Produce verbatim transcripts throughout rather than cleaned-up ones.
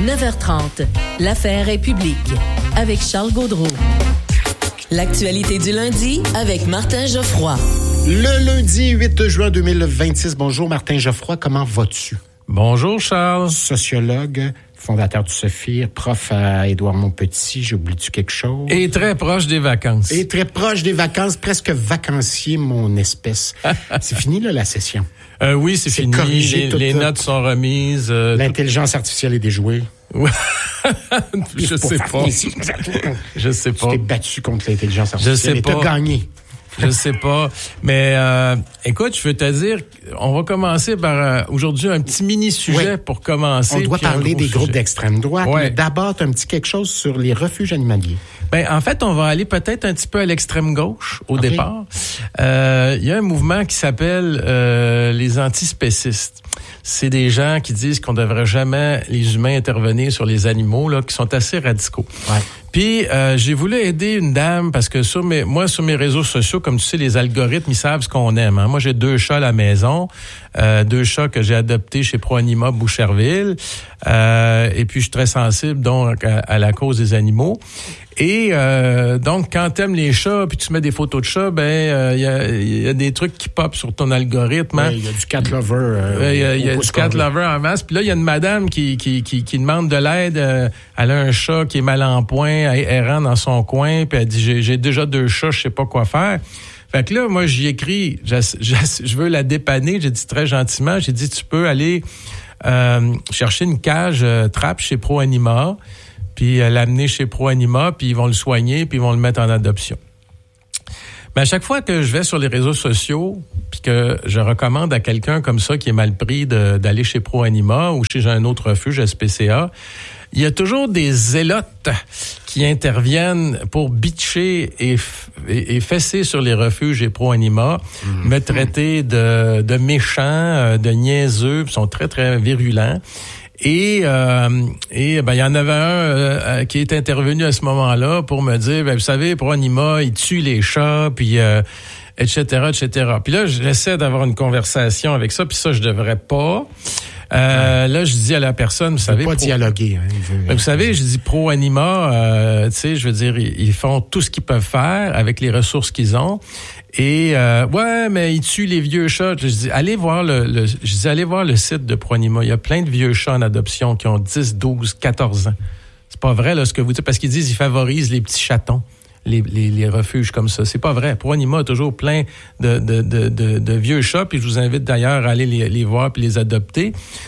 neuf heures trente. L'affaire est publique. Avec Charles Gaudreault. L'actualité du lundi avec Martin Geoffroy. Le lundi huit juin deux mille vingt-six. Bonjour Martin Geoffroy, comment vas-tu? Bonjour Charles. Sociologue, fondateur du Sophir, prof à Édouard-Montpetit, j'oublie-tu quelque chose? Et très proche des vacances. Et très proche des vacances, presque vacancier, mon espèce. C'est fini, là, la session? Euh, oui, c'est, c'est fini. Corrigé, les, tout, les tout. notes sont remises. Euh, L'intelligence tout... artificielle est déjouée. Je sais pas. Je sais pas. Tu t'es battu contre l'intelligence artificielle. Je sais et pas. t'as gagné. Je sais pas. Mais euh, écoute, je veux te dire, on va commencer par euh, aujourd'hui un petit mini-sujet oui. pour commencer. On doit parler des sujet. groupes d'extrême droite. Ouais. Mais d'abord, un petit quelque chose sur les refuges animaliers. Ben, en fait, on va aller peut-être un petit peu à l'extrême gauche au okay. départ. Euh, il y a un mouvement qui s'appelle euh, les antispécistes. C'est des gens qui disent qu'on devrait jamais, les humains, intervenir sur les animaux, là, qui sont assez radicaux. Ouais. Puis, euh, j'ai voulu aider une dame parce que sur mes, moi, sur mes réseaux sociaux, comme tu sais, les algorithmes, ils savent ce qu'on aime. Hein. Moi, j'ai deux chats à la maison, euh, deux chats que j'ai adoptés chez ProAnima Boucherville. Euh, et puis, je suis très sensible donc à, à la cause des animaux. Et euh, donc, quand t'aimes les chats, puis tu mets des photos de chats, ben il euh, y, a, y a des trucs qui popent sur ton algorithme. Il hein. y a du cat lover. Euh, il y a, y a du cat lover en masse. Puis là, il y a une madame qui qui qui, qui demande de l'aide. Euh, elle a un chat qui est mal en point, errant dans son coin, puis elle dit j'ai, j'ai déjà deux chats, je sais pas quoi faire. Fait que là, moi, j'y écris, je veux la dépanner. J'ai dit très gentiment, j'ai dit tu peux aller euh, chercher une cage euh, trappe chez ProAnima. Puis euh, l'amener chez ProAnima, puis ils vont le soigner, puis ils vont le mettre en adoption. Mais à chaque fois que je vais sur les réseaux sociaux, puis que je recommande à quelqu'un comme ça qui est mal pris de, d'aller chez ProAnima ou chez un autre refuge, S P C A, il y a toujours des zélotes qui interviennent pour bitcher et, et, et fesser sur les refuges et ProAnima, mmh. me traiter de, de méchants, de niaiseux, puis sont très, très virulents. Et euh, et ben il y en avait un euh, qui est intervenu à ce moment-là pour me dire ben vous savez ProAnima il tue les chats puis euh, et cetera et cetera. Puis là j'essaie d'avoir une conversation avec ça puis ça je devrais pas. Euh, là, je dis à la personne, vous savez... pas pro... dialoguer. Hein, veut... Vous savez, je dis ProAnima, euh, tu sais, je veux dire, ils, ils font tout ce qu'ils peuvent faire avec les ressources qu'ils ont. Et, euh, ouais, mais ils tuent les vieux chats. Je dis, allez voir le, le je dis, allez voir le site de ProAnima. Il y a plein de vieux chats en adoption qui ont dix, douze, quatorze ans. C'est pas vrai, là, ce que vous dites, parce qu'ils disent, ils favorisent les petits chatons. Les, les, les refuges comme ça. C'est pas vrai. ProAnima a toujours plein de, de, de, de, de vieux chats, puis je vous invite d'ailleurs à aller les, les voir puis les adopter.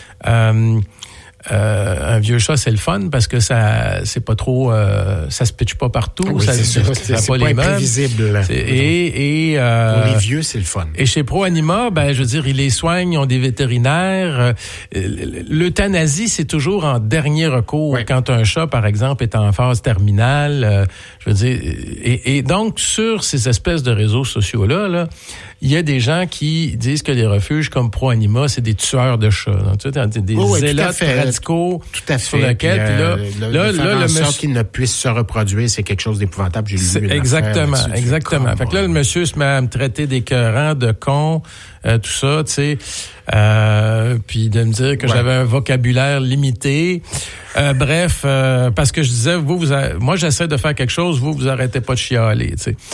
Euh, euh, un vieux chat, c'est le fun parce que ça, c'est pas trop, euh, ça se pitche pas partout, oui, ça, c'est ça, sûr, ça c'est, c'est pas, pas les imprévisible. C'est, et, et, euh, pour les vieux, c'est le fun. Et chez ProAnima, ben, je veux dire, ils les soignent, ils ont des vétérinaires. L'euthanasie, c'est toujours en dernier recours oui. quand un chat, par exemple, est en phase terminale. Euh, je veux dire, et, et donc sur ces espèces de réseaux sociaux-là, là, il y a des gens qui disent que les refuges comme ProAnima, c'est des tueurs de chats. Donc, tu sais, des oh, oui, zélotes tout radicaux tout à fait. sur lesquels, puis, euh, puis là, le, là, là, là, le monsieur monsieur... qu'ils ne puissent se reproduire, c'est quelque chose d'épouvantable. J'ai lu une exactement, affaire, exactement. Fait que là, le monsieur se met à me traiter d'écœurant, de con, euh, tout ça, tu sais, euh, puis de me dire que ouais. j'avais un vocabulaire limité. Euh, bref, euh, parce que je disais, vous, vous, a... moi, j'essaie de faire quelque chose, vous, vous arrêtez pas de chialer, tu sais.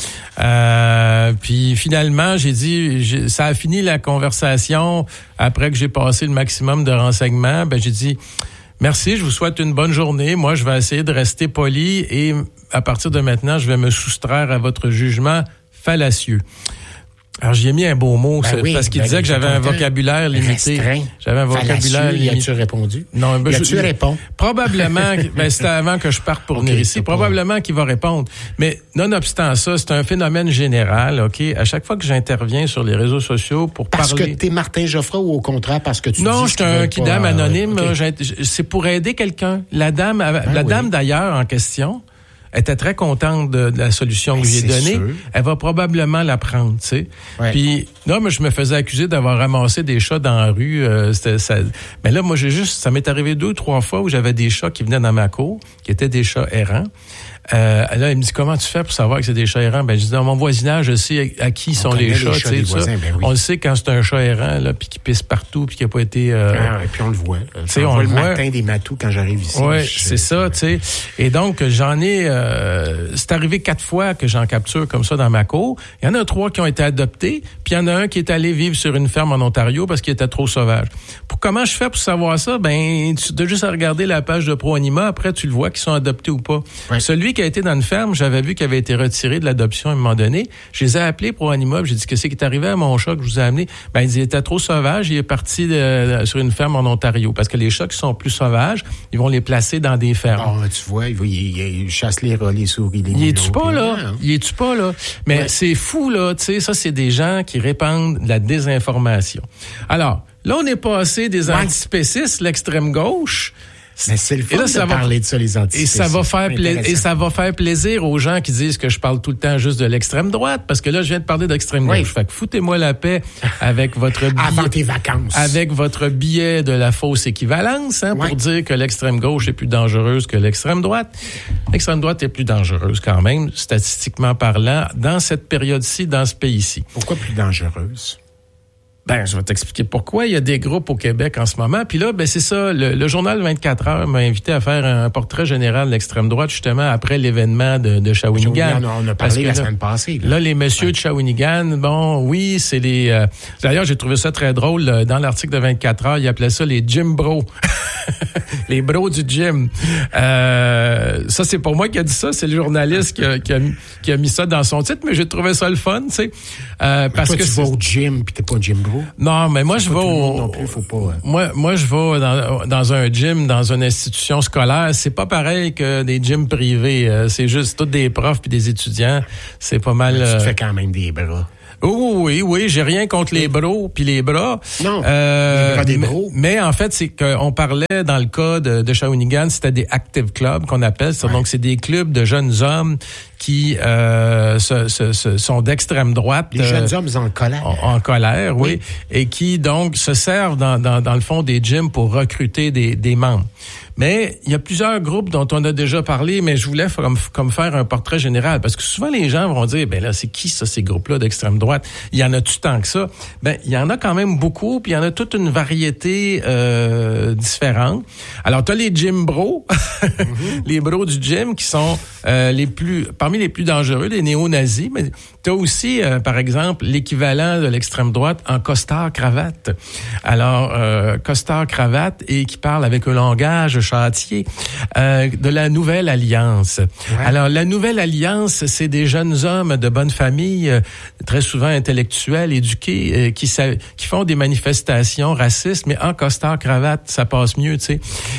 Euh, puis finalement, j'ai dit, j'ai... ça a fini la conversation après que j'ai passé le maximum de renseignements. Ben, j'ai dit, merci, je vous souhaite une bonne journée. Moi, je vais essayer de rester poli et à partir de maintenant, je vais me soustraire à votre jugement fallacieux. Alors, j'y ai mis un beau mot, ben oui, parce qu'il ben disait que j'avais un vocabulaire limité. Restreint. J'avais un vocabulaire limité. Y as-tu répondu? Non, ben, y a-tu je, répondu? Probablement, ben, c'était avant que je parte pour okay, venir ici. Probablement pas... qu'il va répondre. Mais, nonobstant ça, c'est un phénomène général, OK? À chaque fois que j'interviens sur les réseaux sociaux pour parce parler... Parce que t'es Martin Geoffroy ou au contraire parce que tu non, dis... je suis un kidam pas... anonyme. Okay. C'est pour aider quelqu'un. La dame, ben la oui. dame d'ailleurs, en question... était très contente de, de la solution que je lui ai donnée. Sûr. Elle va probablement la prendre, tu sais. Ouais. Puis Non, mais je me faisais accuser d'avoir ramassé des chats dans la rue. Euh, c'était, ça... Mais là, moi, j'ai juste... Ça m'est arrivé deux, trois fois où j'avais des chats qui venaient dans ma cour, qui étaient des chats errants. Euh, là, il me dit, comment tu fais pour savoir que c'est des chats errants? Ben, je dis, dans mon voisinage, je sais à qui On sont les chats, les chats tu sais, ça. Voisins, ben oui. On le sait quand c'est un chat errant, là, puis qui pisse partout, puis qui a pas été... Euh... Ah, et puis on le voit. Tu sais, on, on voit le le voit. matin des matous quand j'arrive ici. Oui, je... c'est ça, tu sais. Et donc, j'en ai... Euh, c'est arrivé quatre fois que j'en capture comme ça dans ma cour. Il y en a trois qui ont été adoptés, puis il y en a un qui est allé vivre sur une ferme en Ontario parce qu'il était trop sauvage. Pour comment je fais pour savoir ça? Ben, tu as juste à regarder la page de ProAnima. Après, tu le vois qu'ils sont adoptés ou pas. Ouais. Celui qui a été dans une ferme, j'avais vu qu'il avait été retiré de l'adoption à un moment donné. Je les ai appelés ProAnima. J'ai dit, qu'est-ce qui est arrivé à mon chat que je vous ai amené? Ben, il dit, il était trop sauvage. Il est parti de, de, sur une ferme en Ontario. Parce que les chats qui sont plus sauvages, ils vont les placer dans des fermes. Ah, tu vois, il, il, il chasse les rats, les souris, les Il est-tu minots, pas, puis, là? hein? Il est-tu pas, là? Mais Ouais. c'est fou, là. Tu sais, ça, c'est des gens qui répandent de la désinformation. Alors, là, on est passé des Ouais. antispécistes, l'extrême gauche. Mais c'est le fun Et là, de ça va- parler de ça, les Et antispécistes. ça va faire C'est pla- intéressant. et ça va faire plaisir aux gens qui disent que je parle tout le temps juste de l'extrême droite, parce que là, je viens de parler d'extrême Oui. gauche. Fait que foutez-moi la paix avec votre Avant billet, tes vacances. avec votre billet de la fausse équivalence, hein, Ouais. pour dire que l'extrême gauche est plus dangereuse que l'extrême droite. L'extrême droite est plus dangereuse quand même, statistiquement parlant, dans cette période-ci, dans ce pays-ci. Pourquoi plus dangereuse? Ben, je vais t'expliquer pourquoi. Il y a des groupes au Québec en ce moment. Puis là, ben c'est ça. Le, le journal vingt-quatre heures m'a invité à faire un portrait général de l'extrême droite, justement, après l'événement de, de Shawinigan. On a, on a Parce parlé que la là, semaine passée. Là, Là, les messieurs de Shawinigan, bon, oui, c'est les... Euh, d'ailleurs, j'ai trouvé ça très drôle. euh, Dans l'article de vingt-quatre heures, ils appelaient ça les gym bros. Les bros du gym. Euh, ça, c'est pour moi qui a dit ça. C'est le journaliste qui a, qui, a, mis- qui a mis ça dans son titre, mais j'ai trouvé ça le fun, tu sais. Euh, parce Toi, que tu c'est- vas au gym puis t'es pas gym bro. non, mais moi, je vais Pas tout le monde au... non plus, faut pas. hein. Moi, moi, je vais dans, dans un gym, dans une institution scolaire. C'est pas pareil que des gyms privés. Euh, c'est juste tous des profs puis des étudiants. C'est pas mal. Tu te euh, fais quand même des bras. Oh, oui, oui, j'ai rien contre les bros puis les bras. Non, Euh, les bras des mais, bros. mais en fait, c'est qu'on parlait dans le cas de, de Shawinigan, c'était des active clubs qu'on appelle. Ça. Ouais. Donc, c'est des clubs de jeunes hommes qui euh, se, se, se- sont d'extrême droite. Les euh, jeunes hommes en colère. en, en colère, oui. Oui. Et qui donc se servent dans, dans, dans le fond des gyms pour recruter des, des membres. Mais il y a plusieurs groupes dont on a déjà parlé, mais je voulais comme, comme faire un portrait général, parce que souvent les gens vont dire, ben là, c'est qui ça, ces groupes-là d'extrême droite? Il y en a-tu tant que ça? Ben, il y en a quand même beaucoup, puis il y en a toute une variété euh, différente. Alors, t'as les gym bros, les bros du gym, qui sont euh, les plus, parmi les plus dangereux, les néo-nazis, mais t'as aussi, euh, par exemple, l'équivalent de l'extrême droite en costard-cravate. Alors, euh, costard-cravate, et qui parle avec un langage châtier, euh, de la Nouvelle Alliance. Ouais. Alors, la Nouvelle Alliance, c'est des jeunes hommes de bonne famille, euh, très souvent intellectuels, éduqués, euh, qui, sa- qui font des manifestations racistes, mais en costard-cravate, ça passe mieux, tu sais.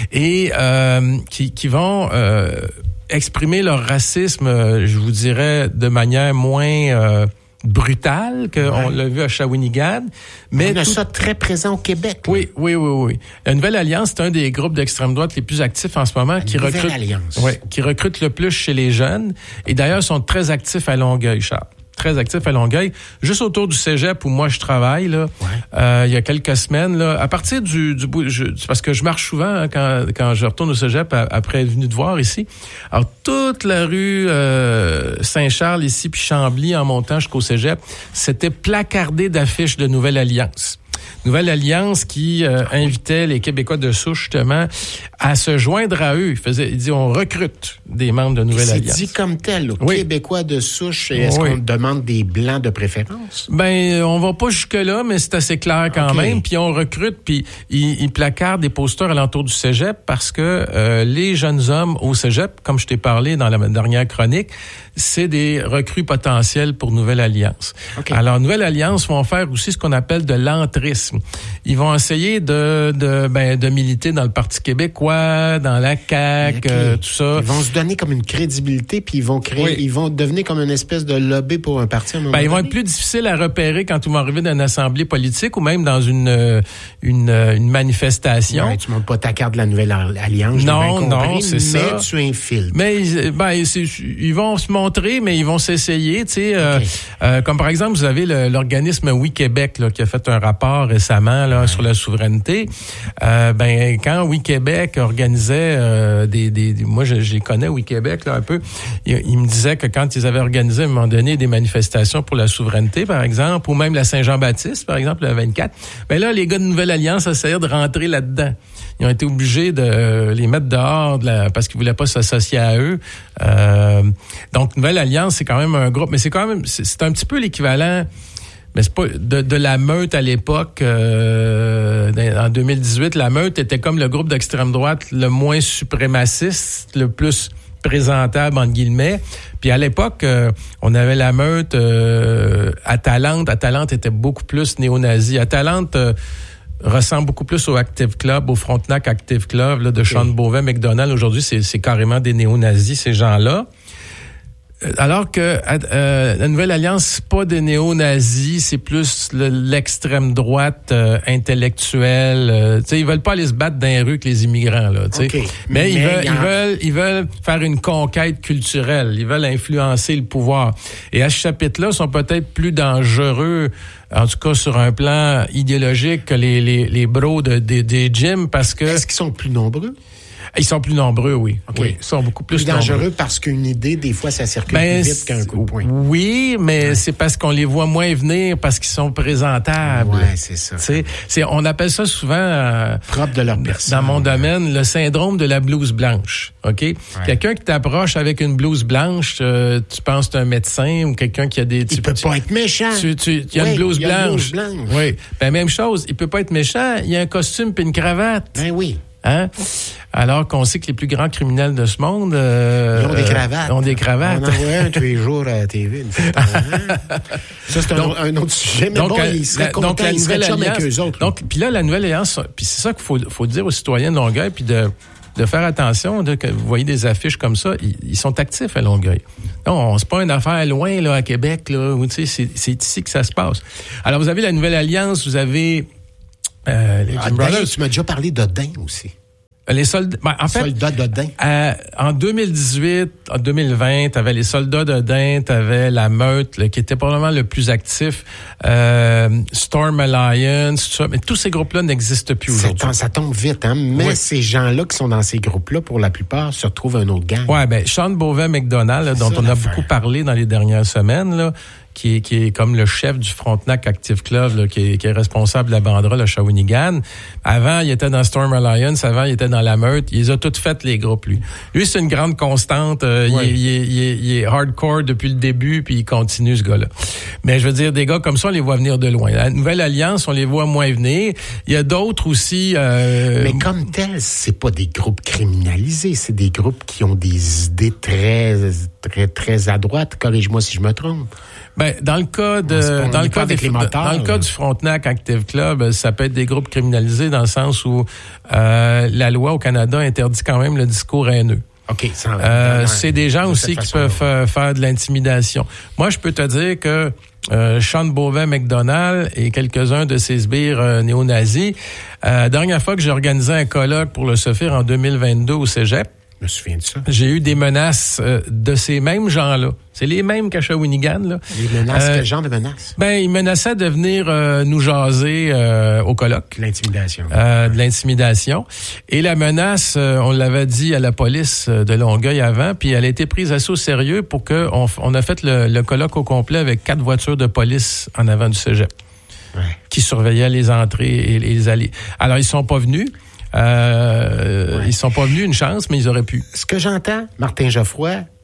Et euh, qui, qui vont... Euh, exprimer leur racisme, euh, je vous dirais, de manière moins euh, brutale qu'on Ouais. l'a vu à Shawinigan. Mais On a tout- ça très présent au Québec. là. oui, oui, oui, oui. La Nouvelle Alliance, c'est un des groupes d'extrême droite les plus actifs en ce moment, qui Nouvelle recrute, Alliance. ouais, qui recrute le plus chez les jeunes, et d'ailleurs sont très actifs à Longueuil, Charles. Très actifs à Longueuil, juste autour du cégep où moi je travaille là. Ouais. Euh, il y a quelques semaines là, à partir du, du bout, je, parce que je marche souvent hein, quand quand je retourne au cégep à- après être venu te voir ici. Alors toute la rue euh, Saint-Charles ici puis Chambly en montant jusqu'au cégep, c'était placardé d'affiches de Nouvelle Alliance. Nouvelle Alliance qui euh, invitait les Québécois de souche, justement, à se joindre à eux. Il faisait, il dit, on recrute des membres de Nouvelle C'est Alliance. dit comme tel, là. Oui. Québécois de souche, et est-ce Oui. qu'on demande des blancs de préférence? Ben, on va pas jusque-là, mais c'est assez clair quand OK. même. Puis on recrute, puis ils, ils placardent des posters alentour du cégep parce que euh, les jeunes hommes au cégep, comme je t'ai parlé dans la dernière chronique, c'est des recrues potentielles pour Nouvelle Alliance. OK. Alors, Nouvelle Alliance vont faire aussi ce qu'on appelle de l'entrisme. centrisme. Ils vont essayer de de ben de militer dans le Parti québécois, dans la C A Q, okay. euh, tout ça. Ils vont se donner comme une crédibilité, puis ils vont créer, oui. ils vont devenir comme une espèce de lobby pour un parti à un moment ben, donné. Ils vont être plus difficiles à repérer quand ils vont arriver dans une assemblée politique ou même dans une une, une manifestation. Ouais, tu montres pas ta carte de la Nouvelle Alliance. Non, bien compris, non, c'est mais ça. Mais tu infiltres. Mais ben, c'est, ils vont se montrer, mais ils vont s'essayer, tu sais. Euh, okay. euh, comme par exemple, vous avez le, l'organisme Oui Québec là, qui a fait un rapport récemment là, ouais. sur la souveraineté. Euh, ben quand Oui Québec organisait euh, des, des, des, moi je, je les connais Oui Québec là un peu. Ils, ils me disaient que quand ils avaient organisé à un moment donné des manifestations pour la souveraineté, par exemple, ou même la Saint-Jean-Baptiste, par exemple, le vingt-quatre. Ben là, les gars de Nouvelle Alliance essayaient de rentrer là-dedans. Ils ont été obligés de les mettre dehors de la, parce qu'ils voulaient pas s'associer à eux. Euh, donc Nouvelle Alliance, c'est quand même un groupe, mais c'est quand même, c'est, c'est un petit peu l'équivalent. Mais c'est pas de, de la Meute à l'époque. Euh, en deux mille dix-huit, la Meute était comme le groupe d'extrême droite le moins suprémaciste, le plus présentable entre guillemets. Puis à l'époque, euh, on avait la Meute euh, à Talente. À Talente était beaucoup plus néo-nazi. À Talente euh, ressemble beaucoup plus au Active Club, au Frontenac Active Club là, de Sean Beauvais, McDonald. Aujourd'hui, c'est, c'est carrément des néo-nazis, ces gens-là. Alors que euh, la Nouvelle Alliance, c'est pas des néo-nazis, c'est plus le, l'extrême droite euh, intellectuelle. Euh, tu sais, ils veulent pas aller se battre dans les rues avec les immigrants là. Tu sais, okay. mais, mais ils veulent, ils veulent, ils veulent faire une conquête culturelle. Ils veulent influencer le pouvoir. Et à ce chapitre-là, sont peut-être plus dangereux, en tout cas sur un plan idéologique, que les les, les bros de, de, des gyms, parce que est-ce qu'ils sont plus nombreux? Ils sont plus nombreux, oui. Okay. Oui, ils sont beaucoup plus, plus dangereux nombreux. Parce qu'une idée, des fois, ça circule ben, plus vite qu'un coup de poing. Oui, mais ouais. c'est parce qu'on les voit moins venir, parce qu'ils sont présentables. Ouais, c'est ça. C'est, c'est, on appelle ça souvent... Euh, propre de leur personne. Dans mon domaine, le syndrome de la blouse blanche. OK? Ouais. Quelqu'un qui t'approche avec une blouse blanche, euh, tu penses que c'est un médecin ou quelqu'un qui a des... Tu, il peut tu, pas être méchant. Tu, tu, il y a oui, une blouse il y a blanche. Une blouse blanche. Oui. Ben, même chose, il peut pas être méchant, il y a un costume puis une cravate. Ben oui. Hein? Alors qu'on sait que les plus grands criminels de ce monde... Euh, ils ont des cravates. Euh, ont des cravates. On en voit un tous les jours à la T V. Ça, c'est donc, un, un autre sujet, mais donc, bon, ils seraient contents, donc, la ils seraient chums avec eux autres. Donc, puis là, la Nouvelle Alliance, puis c'est ça qu'il faut, faut dire aux citoyens de Longueuil, puis de, de faire attention, de, que vous voyez des affiches comme ça, ils, ils sont actifs à Longueuil. Non, c'est pas une affaire loin, là, à Québec, là, où, tu sais, c'est, c'est ici que ça se passe. Alors, vous avez la Nouvelle Alliance, vous avez... Euh, les ah, Brothers. Tu m'as déjà parlé d'Odin aussi. Les soldats, ben, en fait, soldats d'Odin. Euh, en deux mille dix-huit, en deux mille vingt, t'avais les soldats d'Odin, t'avais la Meute, là, qui était probablement le plus actif, euh, Storm Alliance, tout ça, mais tous ces groupes-là n'existent plus aujourd'hui. Ça, ça tombe vite, hein. Mais oui. Ces gens-là qui sont dans ces groupes-là, pour la plupart, se retrouvent un autre gang. Ouais, ben Sean Beauvais McDonald, là, dont ça, on a l'affaire. beaucoup parlé dans les dernières semaines, là. Qui est, qui est comme le chef du Frontenac Active Club, là, qui, est, qui est responsable de la banderole à Shawinigan. Avant, il était dans Storm Alliance. Avant, il était dans la Meute. Il les a toutes faites, les groupes, lui. Lui, c'est une grande constante. Euh, ouais. il, est, il, est, il est hardcore depuis le début, puis il continue, ce gars-là. Mais je veux dire, des gars comme ça, on les voit venir de loin. La Nouvelle Alliance, on les voit moins venir. Il y a d'autres aussi... Euh... Mais comme tel, c'est pas des groupes criminalisés. C'est des groupes qui ont des idées très, très, très à droite. Corrige-moi si je me trompe. Ben, dans le cas de, dans le cas des, moteurs, dans le cas du Frontenac Active Club, ça peut être des groupes criminalisés dans le sens où euh, la loi au Canada interdit quand même le discours haineux. OK. Ça, euh, c'est des gens aussi qui peuvent faire, faire de l'intimidation. Moi, je peux te dire que euh, Sean Beauvais McDonald et quelques-uns de ses sbires euh, néo-nazis, euh, dernière fois que j'ai organisé un colloque pour le Sophir en deux mille vingt-deux au Cégep, je me souviens de ça. J'ai eu des menaces euh, de ces mêmes gens-là. C'est les mêmes qu'à Shawinigan, là. Les menaces, euh, quel genre de menaces? Ben, ils menaçaient de venir euh, nous jaser euh, au colloque. L'intimidation. Euh, de l'intimidation. Et la menace, euh, on l'avait dit à la police de Longueuil avant, puis elle a été prise assez au sérieux pour que on, on a fait le, le colloque au complet avec quatre voitures de police en avant du cégep, ouais, qui surveillaient les entrées et les allées. Alors, ils sont pas venus. Euh, ouais. Ils sont pas venus, une chance, mais ils auraient pu. Ce que j'entends, Martin Geoffroy,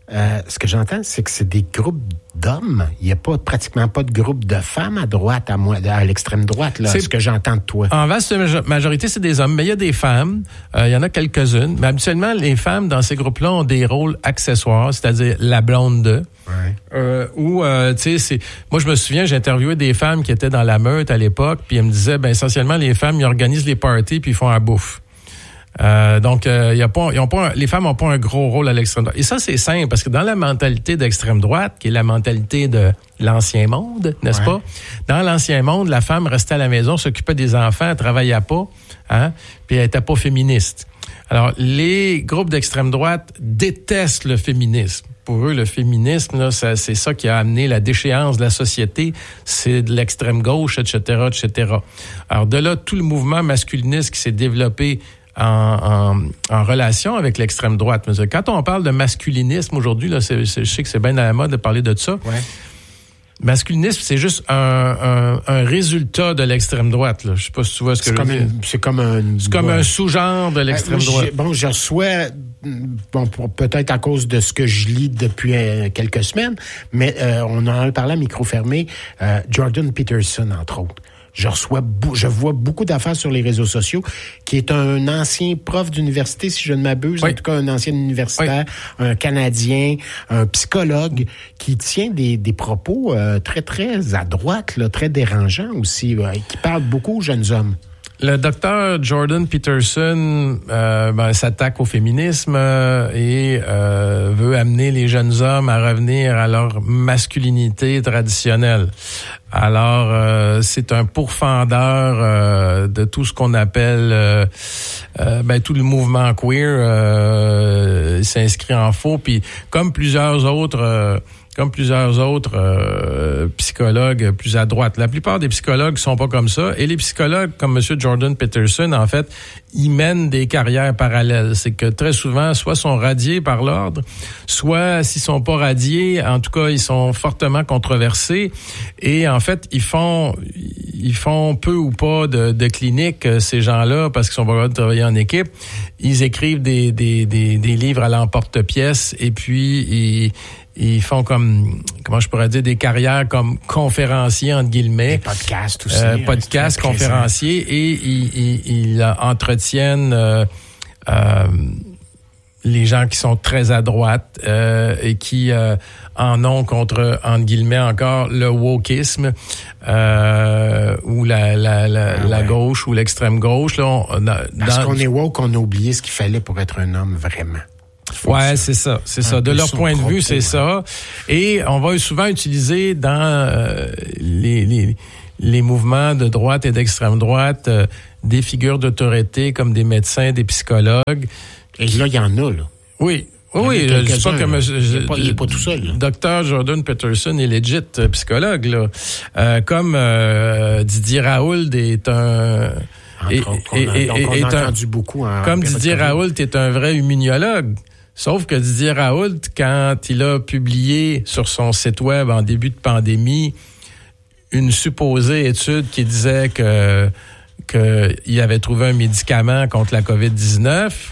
euh, ce que j'entends, c'est que c'est des groupes d'hommes. Il n'y a pas pratiquement pas de groupe de femmes à droite, à, moi, à l'extrême droite, là, c'est, ce que j'entends de toi. En vaste majorité, c'est des hommes, mais il y a des femmes. Euh, il y en a quelques-unes. Mais habituellement, les femmes dans ces groupes-là ont des rôles accessoires, c'est-à-dire la blonde de. Ouais. Euh, ou, euh, tu sais, c'est... Moi, je me souviens, j'ai interviewé des femmes qui étaient dans la meute à l'époque, puis elles me disaient, ben essentiellement, les femmes, ils organisent les parties, puis ils font la bouffe. Euh, donc, euh, y a pas, ils ont pas un, les femmes n'ont pas un gros rôle à l'extrême droite. Et ça, c'est simple, parce que dans la mentalité d'extrême droite, qui est la mentalité de l'ancien monde, n'est-ce ouais. pas? Dans l'ancien monde, la femme restait à la maison, s'occupait des enfants, elle travaillait pas, hein, puis elle était pas féministe. Alors, les groupes d'extrême droite détestent le féminisme. Pour eux, le féminisme, là, ça, c'est ça qui a amené la déchéance de la société, c'est de l'extrême gauche, et cetera, et cetera. Alors, de là, tout le mouvement masculiniste qui s'est développé En, en, en relation avec l'extrême droite. Mais quand on parle de masculinisme aujourd'hui, là, c'est, c'est, je sais que c'est bien à la mode de parler de ça. Ouais. Masculinisme, c'est juste un, un, un résultat de l'extrême droite. Là. Je sais pas si tu vois ce que c'est je veux dire. Une, c'est comme un... C'est comme ouais. un sous-genre de l'extrême euh, droite. Bon, je reçois, bon, peut-être à cause de ce que je lis depuis euh, quelques semaines, mais euh, on en a parlé à micro fermé, euh, Jordan Peterson, entre autres. Je reçois, je vois beaucoup d'affaires sur les réseaux sociaux, qui est un ancien prof d'université, si je ne m'abuse, oui. en tout cas un ancien universitaire, oui. un Canadien, un psychologue, qui tient des, des propos euh, très, très à droite, là, très dérangeants aussi, euh, qui parle beaucoup aux jeunes hommes. Le docteur Jordan Peterson euh, ben, s'attaque au féminisme euh, et euh, veut amener les jeunes hommes à revenir à leur masculinité traditionnelle. Alors, euh, c'est un pourfendeur euh, de tout ce qu'on appelle euh, euh, ben, tout le mouvement queer euh, s'inscrit en faux. Puis, comme plusieurs autres... Euh, comme plusieurs autres euh, psychologues plus à droite. La plupart des psychologues sont pas comme ça. Et les psychologues, comme M. Jordan Peterson, en fait, ils mènent des carrières parallèles. C'est que très souvent, soit sont radiés par l'ordre, soit s'ils sont pas radiés, en tout cas, ils sont fortement controversés. Et en fait, ils font ils font peu ou pas de, de cliniques, ces gens-là, parce qu'ils sont pas capables de travailler en équipe. Ils écrivent des, des, des, des livres à l'emporte-pièce et puis ils Ils font comme, comment je pourrais dire, des carrières comme conférenciers, entre guillemets. Des podcasts aussi. Euh, podcasts, conférenciers, et ils, ils, ils entretiennent euh, euh, les gens qui sont très à droite euh, et qui euh, en ont contre, entre guillemets encore, le wokisme euh, ou la, la, la, ah, la ouais. gauche ou l'extrême gauche. Là, on, dans, Parce qu'on est woke, on a oublié ce qu'il fallait pour être un homme, vraiment. Ouais, c'est ça, c'est ça. De leur point de vue, c'est ça. Et on va souvent utiliser dans euh, les, les les mouvements de droite et d'extrême droite euh, des figures d'autorité comme des médecins, des psychologues. Et là, il y en a, là. Oui. Oui, je dis pas que monsieur, il n'est pas, il est pas tout seul. Là. Docteur Jordan Peterson est legit euh, psychologue, là. Euh, comme euh, Didier Raoult est un... Et, on a, et, donc on a entendu un, beaucoup. En, comme Didier Raoult est un vrai immunologue. Sauf que Didier Raoult, quand il a publié sur son site web en début de pandémie une supposée étude qui disait que qu'il avait trouvé un médicament contre la covid dix-neuf,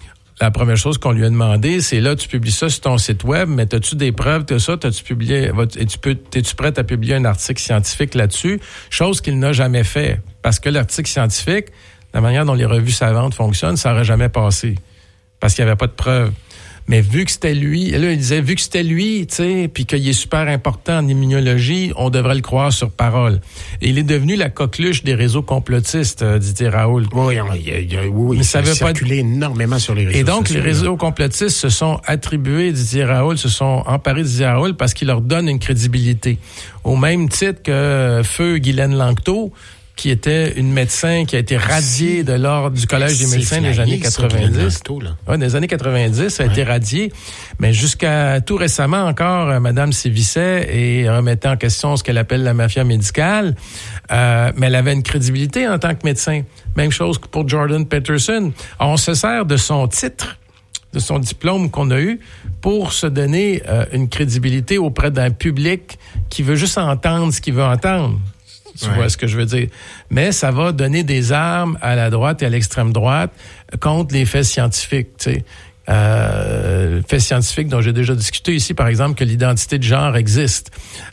la première chose qu'on lui a demandé, c'est là, tu publies ça sur ton site web, mais as-tu des preuves de ça? T'as-tu publié, es-tu, peux, es-tu prête à publier un article scientifique là-dessus? Chose qu'il n'a jamais fait. Parce que l'article scientifique, la manière dont les revues savantes fonctionnent, ça n'aurait jamais passé. Parce qu'il n'y avait pas de preuves. Mais vu que c'était lui, là, il disait, vu que c'était lui, tu sais, puis qu'il est super important en immunologie, on devrait le croire sur parole. Et il est devenu la coqueluche des réseaux complotistes, euh, Didier Raoult. Oui, il, il, il, oui, Mais ça a veut circulé pas... énormément sur les réseaux Et donc, sociaux, les réseaux complotistes se sont attribués, Didier Raoult, se sont emparés de Didier Raoult parce qu'il leur donne une crédibilité. Au même titre que Feu Guylaine Lanctot, qui était une médecin qui a été radiée de l'ordre du Collège des médecins des années quatre-vingt-dix. Oui, des années quatre-vingt-dix, ça a ouais. été radié. Mais jusqu'à tout récemment encore, Mme sévissait et remettait en question ce qu'elle appelle la mafia médicale. Euh, mais elle avait une crédibilité en tant que médecin. Même chose que pour Jordan Peterson. On se sert de son titre, de son diplôme qu'on a eu, pour se donner euh, une crédibilité auprès d'un public qui veut juste entendre ce qu'il veut entendre. Tu ouais. vois ce que je veux dire. Mais ça va donner des armes à la droite et à l'extrême droite contre les faits scientifiques, tu sais. Euh, fait scientifique dont j'ai déjà discuté ici, par exemple, que l'identité de genre existe,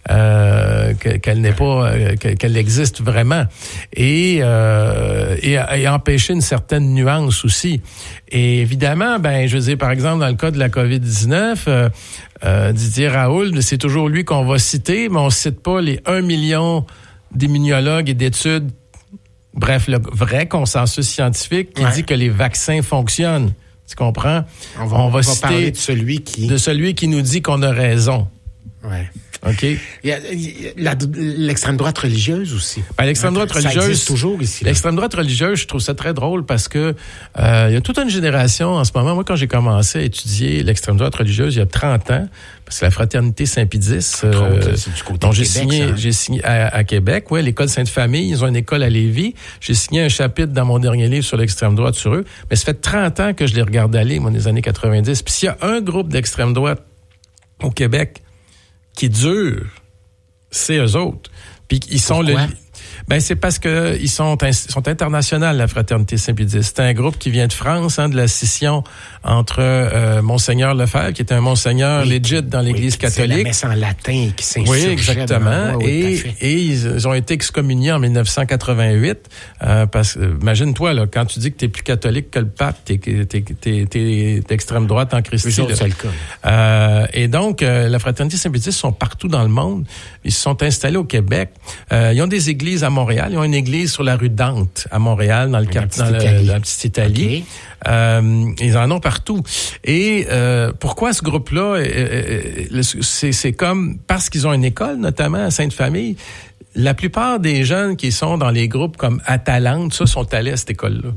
euh, que, qu'elle n'est pas, euh, que, qu'elle existe vraiment, et, euh, et, et empêcher une certaine nuance aussi. Et évidemment, ben, je veux dire, par exemple, dans le cas de la covid dix-neuf, euh, euh, Didier Raoult, c'est toujours lui qu'on va citer, mais on cite pas les un million d'immunologues et d'études, bref, le vrai consensus scientifique qui ouais. dit que les vaccins fonctionnent. Tu comprends? On va, on va, on va citer parler de celui qui... De celui qui nous dit qu'on a raison. Ouais. OK? Il y a, il y a la, l'extrême droite religieuse aussi. Ben, l'extrême droite ça religieuse... existe toujours ici. Là. L'extrême droite religieuse, je trouve ça très drôle parce que euh, il y a toute une génération en ce moment. Moi, quand j'ai commencé à étudier l'extrême droite religieuse, il y a trente ans, parce que la Fraternité Saint-Pédis, euh, c'est du côté dont j'ai Québec, signé, ça. j'ai signé à, à Québec, ouais, l'école Sainte-Famille, ils ont une école à Lévis. J'ai signé un chapitre dans mon dernier livre sur l'extrême droite sur eux. Mais ça fait trente ans que je les regarde aller, moi, des années quatre-vingt-dix. Puis s'il y a un groupe d'extrême droite au Québec qui est dur, c'est eux autres. Puis ils sont Pourquoi? le... Ben c'est parce que ils sont ils sont internationales, la Fraternité Saint-Pédis. C'est un groupe qui vient de France, hein, de la scission entre euh, Monseigneur Lefebvre, qui était un monseigneur oui, legit dans l'Église oui, catholique. C'est la messe en latin qui s'insurgeait. Oui, exactement. Oui, et et ils, ils ont été excommuniés en dix-neuf cent quatre-vingt-huit. Euh, parce que imagine-toi là, quand tu dis que t'es plus catholique que le pape, t'es t'es t'es, t'es, t'es d'extrême droite en Christ. Oui, c'est le cas. Euh, et donc euh, la Fraternité Saint-Pédis sont partout dans le monde. Ils se sont installés au Québec. Euh, ils ont des églises à Montréal. Ils ont une église sur la rue Dante à Montréal, dans le quartier, dans le, la petite Italie. Okay. Euh, ils en ont partout. Et euh, pourquoi ce groupe-là, euh, euh, c'est, c'est comme parce qu'ils ont une école, notamment à Sainte-Famille. La plupart des jeunes qui sont dans les groupes comme Atalante, ça, sont allés à cette école-là.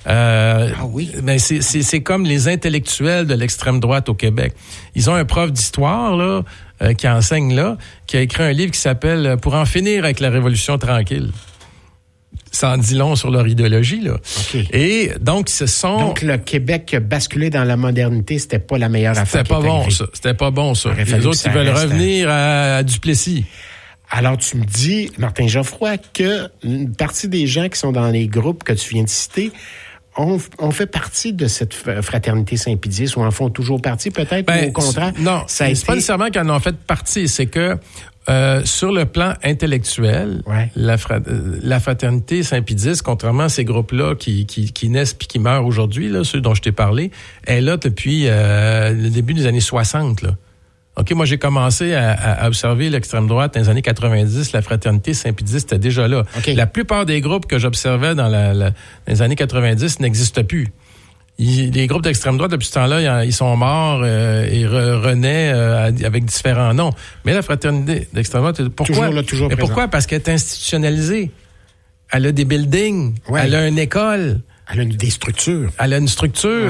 Euh, ah oui? Ben c'est, c'est, c'est comme les intellectuels de l'extrême droite au Québec. Ils ont un prof d'histoire, là, euh, qui enseigne là, qui a écrit un livre qui s'appelle « Pour en finir avec la Révolution tranquille ». Ça en dit long sur leur idéologie, là. Okay. Et donc, ce sont... Donc, le Québec basculé dans la modernité, c'était pas la meilleure affaire. C'était pas bon, ça. C'était pas bon, ça. Les autres, ils veulent revenir à, à Duplessis. Alors, tu me dis, Martin Geoffroy, que une partie des gens qui sont dans les groupes que tu viens de citer on, on fait partie de cette Fraternité Saint-Pédis ou en font toujours partie, peut-être, ben, ou au contraire? Non, ça a c'est été... pas nécessairement qu'ils en ont fait partie, c'est que Euh, sur le plan intellectuel, ouais. la, fra- la Fraternité Saint-Pédis, contrairement à ces groupes-là qui, qui, qui naissent puis qui meurent aujourd'hui, là, ceux dont je t'ai parlé, est là depuis euh, le début des années soixante. Là. OK, moi, j'ai commencé à, à observer l'extrême droite dans les années quatre-vingt-dix. La Fraternité Saint-Pédis était déjà là. Okay. La plupart des groupes que j'observais dans, la, la, dans les années quatre-vingt-dix n'existent plus. Il, les groupes d'extrême droite, depuis ce temps-là, ils sont morts euh, et re, renaient euh, avec différents noms. Mais la Fraternité d'extrême droite, pourquoi? Toujours là, toujours Mais pourquoi? présent. Parce qu'elle est institutionnalisée. Elle a des buildings. Ouais. Elle a une école. Elle a une, des structures. Elle a une structure.